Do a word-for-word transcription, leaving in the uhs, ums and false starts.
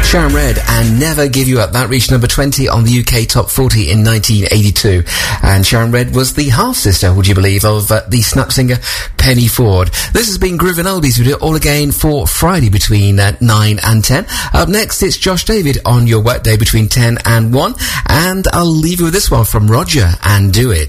Sharon Redd and Never Give You Up. That reached number twenty on the U K Top forty in nineteen eighty-two. And Sharon Redd was the half-sister, would you believe, of uh, the snap singer Penny Ford. This has been Groovin' Oldies. We do it all again for Friday between uh, nine and ten. Up next, it's Josh David on your workday between ten and one. And I'll leave you with this one from Roger and Do It.